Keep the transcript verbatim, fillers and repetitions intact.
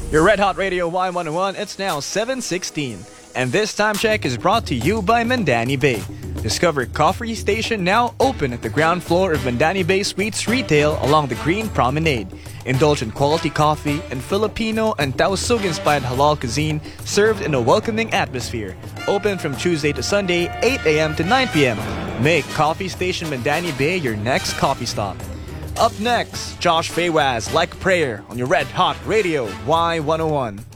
Your Red Hot Radio Y one oh one, it's now seven sixteen. And this time check is brought to you by Mandani Bay. Discover Coffee Station now open at the ground floor of Mandani Bay Sweets Retail along the Green Promenade. Indulge in quality coffee and Filipino and Tausug-inspired halal cuisine served in a welcoming atmosphere. Open from Tuesday to Sunday, eight a.m. to nine p.m. Make Coffee Station Mandani Bay your next coffee stop. Up next, Josh Fawaz, Like a Prayer on your Red Hot Radio Y one oh one.